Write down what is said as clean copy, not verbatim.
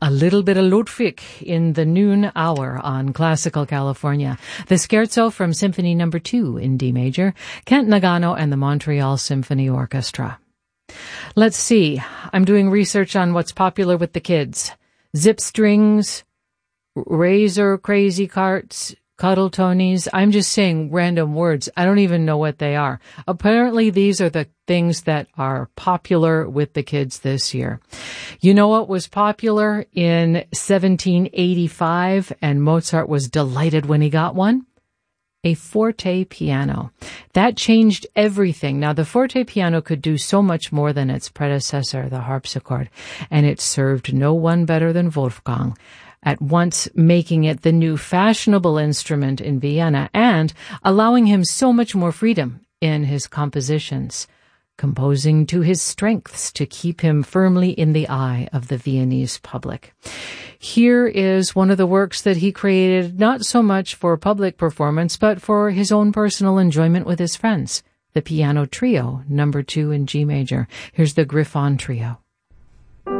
A little bit of Ludwig in the noon hour on Classical California. The Scherzo from Symphony No. 2 in D major, Kent Nagano and the Montreal Symphony Orchestra. Let's see. I'm doing research on what's popular with the kids. Zip strings, razor crazy carts, cuddle tonies. I'm just saying random words. I don't even know what they are. Apparently, these are the things that are popular with the kids this year. You know what was popular in 1785, and Mozart was delighted when he got one? A forte piano. That changed everything. Now, the forte piano could do so much more than its predecessor, the harpsichord, and it served no one better than Wolfgang, at once making it the new fashionable instrument in Vienna and allowing him so much more freedom in his compositions, composing to his strengths to keep him firmly in the eye of the Viennese public. Here is one of the works that he created not so much for public performance, but for his own personal enjoyment with his friends, the Piano Trio, No. 2 in G major. Here's the Griffon Trio.